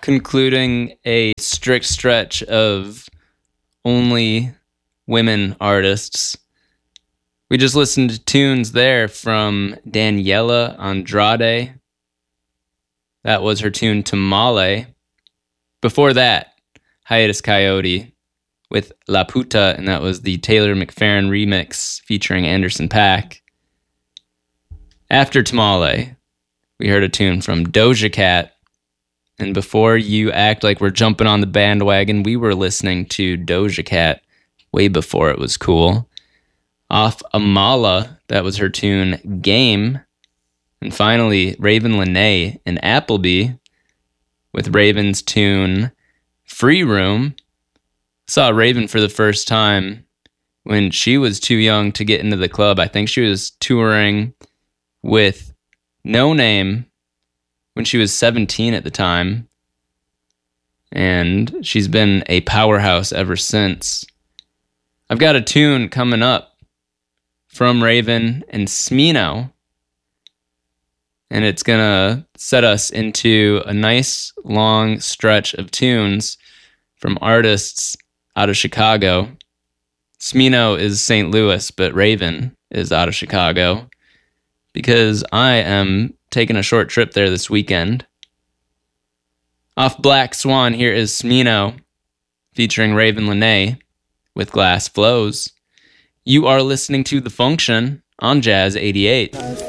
concluding a strict stretch of only women artists. We just listened to tunes there from Daniela Andrade. That was her tune Tamale. Before that, Hiatus Coyote with La Puta, and that was the Taylor McFerrin remix featuring Anderson .Paak. After Tamale, we heard a tune from Doja Cat. And before you act like we're jumping on the bandwagon, we were listening to Doja Cat way before it was cool. Off Amala, that was her tune Game. And finally, Raven Lenae and Appleby with Raven's tune Free Room. Saw Raven for the first time when she was too young to get into the club. I think she was touring with No Name when she was 17 at the time. And she's been a powerhouse ever since. I've got a tune coming up from Raven and Smino. And it's going to set us into a nice long stretch of tunes from artists out of Chicago. Smino is St. Louis, but Raven is out of Chicago because I am taking a short trip there this weekend. Off Black Swan, here is Smino featuring Raven Lenae with Glass Flows. You are listening to The Function on Jazz 88.